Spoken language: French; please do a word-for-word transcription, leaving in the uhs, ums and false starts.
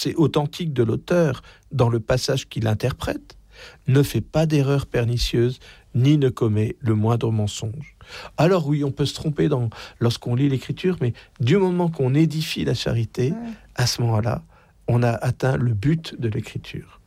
c'est authentique de l'auteur dans le passage qu'il interprète, ne fait pas d'erreur pernicieuse, ni ne commet le moindre mensonge. Alors oui, on peut se tromper dans, lorsqu'on lit l'Écriture, mais du moment qu'on édifie la charité, ouais. à ce moment-là, on a atteint le but de l'Écriture.